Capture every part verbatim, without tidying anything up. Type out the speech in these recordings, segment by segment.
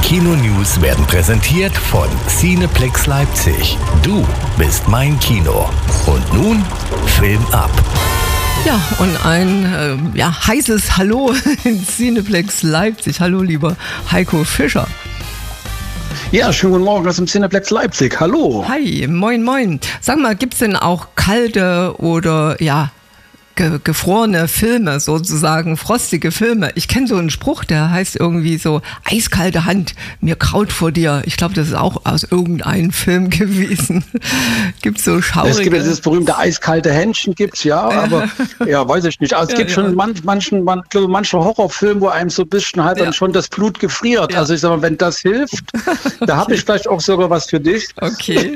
Kino-News werden präsentiert von Cineplex Leipzig. Du bist mein Kino. Und nun Film ab. Ja, und ein äh, ja, heißes Hallo in Cineplex Leipzig. Hallo, lieber Heiko Fischer. Ja, schönen guten Morgen aus dem Cineplex Leipzig. Hallo. Hi, moin, moin. Sag mal, gibt's denn auch kalte oder, ja, ge- gefrorene Filme sozusagen, frostige Filme? Ich kenne so einen Spruch, der heißt irgendwie so, eiskalte Hand, mir kraut vor dir. Ich glaube, das ist auch aus irgendeinem Film gewesen. Gibt's so schaurige... Es gibt ja das berühmte eiskalte Händchen, gibt's ja, aber ja, weiß ich nicht. Also es Ja, gibt ja. schon manch, manchen, man, glaube, manche Horrorfilme, wo einem so ein bisschen halt Ja. dann schon das Blut gefriert. Ja. Also ich sag mal, wenn das hilft, da habe ich vielleicht auch sogar was für dich. Okay.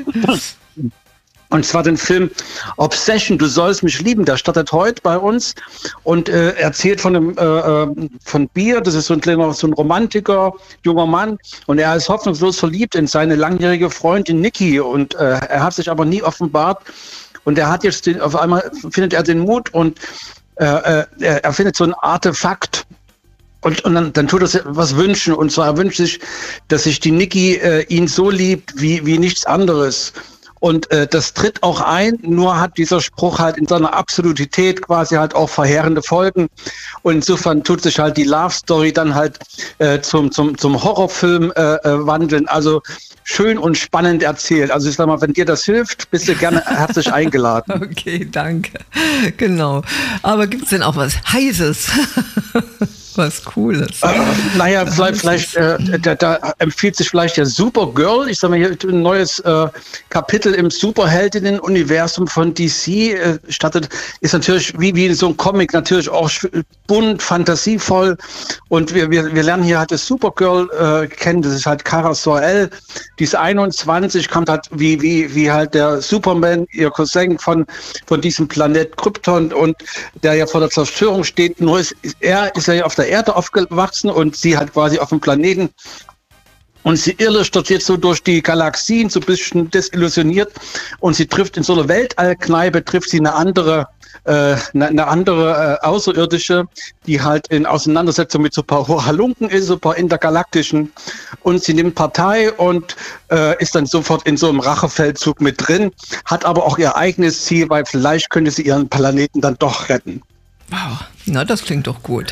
Und zwar den Film Obsession, du sollst mich lieben, der startet heute bei uns und äh, erzählt von einem äh, äh, von Beer, das ist so ein kleiner, so ein Romantiker, junger Mann und er ist hoffnungslos verliebt in seine langjährige Freundin Nikki und äh, er hat sich aber nie offenbart und er hat jetzt den, auf einmal findet er den Mut und äh, äh, er, er findet so ein Artefakt. Und, und dann, dann tut er sich was wünschen. Und zwar er wünscht sich, dass sich die Nikki äh, ihn so liebt wie, wie nichts anderes. Und äh, das tritt auch ein, nur hat dieser Spruch halt in seiner Absolutität quasi halt auch verheerende Folgen. Und insofern tut sich halt die Love Story dann halt äh, zum, zum, zum Horrorfilm äh, äh, wandeln. Also schön und spannend erzählt. Also ich sag mal, wenn dir das hilft, bist du gerne herzlich eingeladen. Okay, danke. Genau. Aber gibt's denn auch was Heißes? Was Cooles. Äh, naja, vielleicht, vielleicht äh, da, da empfiehlt sich vielleicht der Supergirl. Ich sag mal, hier ein neues äh, Kapitel im Superheldinnen-Universum von D C äh, startet. Ist natürlich wie, wie so ein Comic natürlich auch bunt, fantasievoll. Und wir, wir, wir lernen hier halt das Supergirl äh, kennen. Das ist halt Kara Zor-El. Die ist einundzwanzig, kommt halt wie, wie, wie halt der Superman, ihr Cousin von, von diesem Planet Krypton und der ja vor der Zerstörung steht. Nur ist, er ist ja auf der Erde aufgewachsen und sie hat quasi auf dem Planeten und sie irrlichtert jetzt so durch die Galaxien, so ein bisschen desillusioniert und sie trifft in so einer Weltallkneipe, trifft sie eine andere, äh, eine, eine andere äh, Außerirdische, die halt in Auseinandersetzung mit so ein paar Halunken ist, so ein paar intergalaktischen und sie nimmt Partei und äh, ist dann sofort in so einem Rachefeldzug mit drin, hat aber auch ihr eigenes Ziel, weil vielleicht könnte sie ihren Planeten dann doch retten. Wow, na, das klingt doch gut.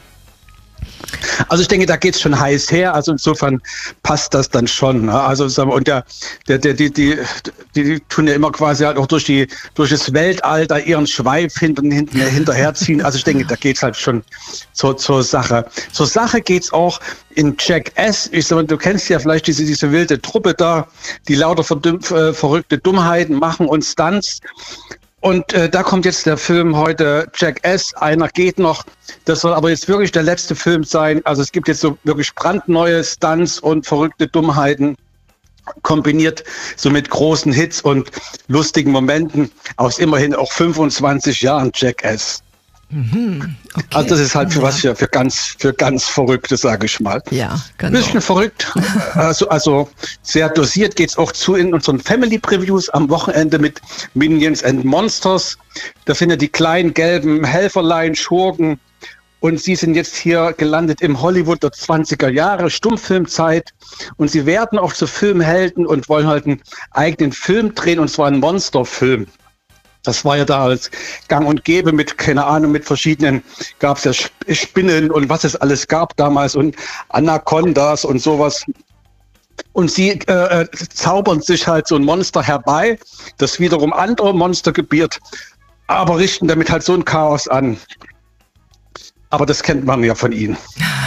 Also ich denke, da geht's schon heiß her. Also insofern passt das dann schon. Ne? Also und der, der, der, die, die, die, die tun ja immer quasi halt auch durch die, durch das Weltall da ihren Schweif hinten, hinten hinterherziehen. Also ich denke, da geht's halt schon zur, zur Sache. Zur Sache geht's auch in Jackass. Ich sag mal, du kennst ja vielleicht diese, diese wilde Truppe da, die lauter verdüm, äh, verrückte Dummheiten machen und Stunts. Und äh, da kommt jetzt der Film heute Jackass, einer geht noch. Das soll aber jetzt wirklich der letzte Film sein. Also es gibt jetzt so wirklich brandneue Stunts und verrückte Dummheiten kombiniert so mit großen Hits und lustigen Momenten aus immerhin auch fünfundzwanzig Jahren Jackass. Mhm, okay. Also das ist halt für Ja. was für, für ganz für ganz Verrückte, sage ich mal. Ja, genau. Bisschen verrückt, also, also sehr dosiert geht's auch zu in unseren Family Previews am Wochenende mit Minions and Monsters. Da findet die kleinen gelben Helferlein, Schurken und sie sind jetzt hier gelandet im Hollywood der zwanziger Jahre, Stummfilmzeit und sie werden auch zu Filmhelden und wollen halt einen eigenen Film drehen und zwar einen Monsterfilm. Das war ja da als Gang und Gäbe mit, keine Ahnung, mit verschiedenen, gab es ja Spinnen und was es alles gab damals und Anacondas und sowas. Und sie äh, zaubern sich halt so ein Monster herbei, das wiederum andere Monster gebiert, aber richten damit halt so ein Chaos an. Aber das kennt man ja von ihnen.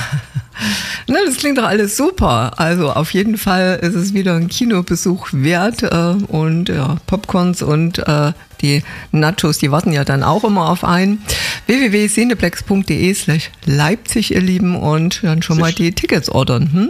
Na, das klingt doch alles super. Also auf jeden Fall ist es wieder ein Kinobesuch wert äh, und ja, Popcorns und äh, die Nachos, die warten ja dann auch immer auf einen. w w w punkt cineplex punkt de slash Leipzig, ihr Lieben, und dann schon mal die Tickets ordern. Hm?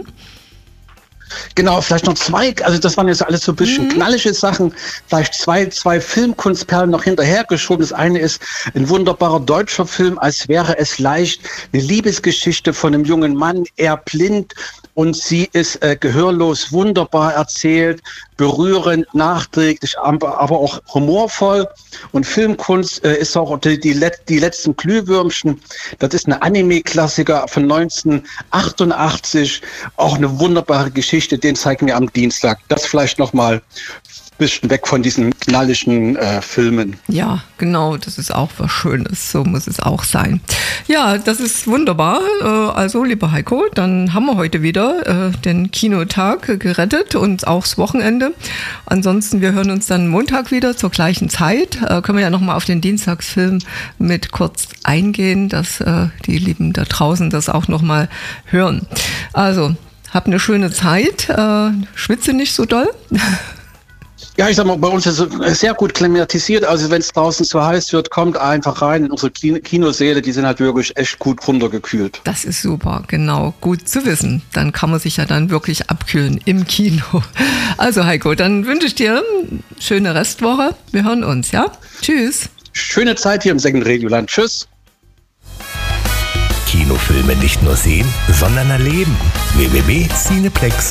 Genau, vielleicht noch zwei, also das waren jetzt alles so ein bisschen Mhm. knallige Sachen, vielleicht zwei, zwei Filmkunstperlen noch hinterhergeschoben. Das eine ist ein wunderbarer deutscher Film, als wäre es leicht, eine Liebesgeschichte von einem jungen Mann, er blind und sie ist äh, gehörlos wunderbar erzählt, berührend, nachträglich, aber auch humorvoll. Und Filmkunst äh, ist auch die, die, Let- die letzten Glühwürmchen. Das ist eine Anime-Klassiker von neunzehnhundertachtundachtzig. Auch eine wunderbare Geschichte, den zeigen wir am Dienstag. Das vielleicht nochmal ein bisschen weg von diesen knalligen äh, Filmen. Ja, genau, das ist auch was Schönes, so muss es auch sein. Ja, das ist wunderbar. Also, lieber Heiko, dann haben wir heute wieder den Kinotag gerettet und auch das Wochenende. Ansonsten, wir hören uns dann Montag wieder zur gleichen Zeit. Können wir ja nochmal auf den Dienstagsfilm mit kurz eingehen, dass die Lieben da draußen das auch nochmal hören. Also, habt eine schöne Zeit, schwitze nicht so doll. Ja, ich sag mal, bei uns ist es sehr gut klimatisiert. Also wenn es draußen zu heiß wird, kommt einfach rein in unsere Kinosäle. Die sind halt wirklich echt gut runtergekühlt. Das ist super, genau. Gut zu wissen. Dann kann man sich ja dann wirklich abkühlen im Kino. Also Heiko, dann wünsche ich dir eine schöne Restwoche. Wir hören uns, ja? Tschüss. Schöne Zeit hier im Second Radioland. Tschüss. Kinofilme nicht nur sehen, sondern erleben. w w w punkt cineplex